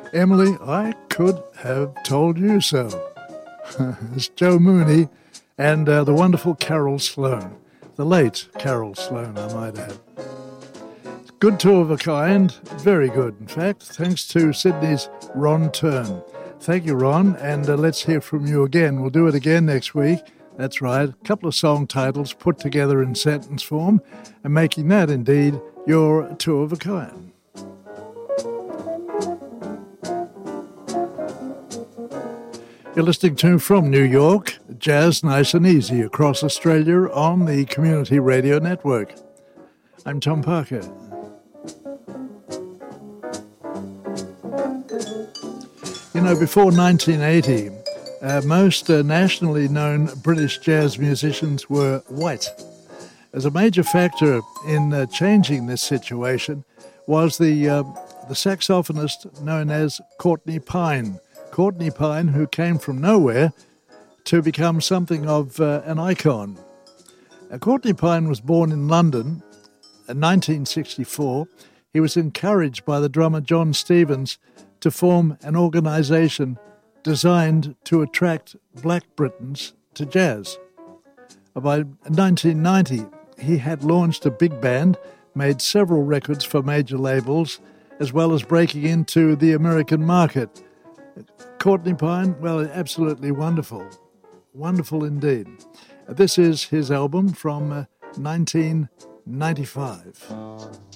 Emily, I could have told you so. It's Joe Mooney and the wonderful Carol Sloane. The late Carol Sloane, I might add. Good two of a kind, very good, in fact, thanks to Sydney's Ron Turn. Thank you, Ron, and let's hear from you again. We'll do it again next week. That's right, a couple of song titles put together in sentence form and making that, indeed, your two of a kind. You're listening to From New York, Jazz Nice and Easy across Australia on the Community Radio Network. I'm Tom Parker. You know, before 1980, most nationally known British jazz musicians were white. As a major factor in changing this situation was the saxophonist known as Courtney Pine. Courtney Pine, who came from nowhere to become something of an icon. Courtney Pine was born in London in 1964. He was encouraged by the drummer John Stevens to form an organisation designed to attract black Britons to jazz. By 1990, he had launched a big band, made several records for major labels, as well as breaking into the American market. Courtney Pine, well, absolutely wonderful. Wonderful indeed. This is his album from 1995.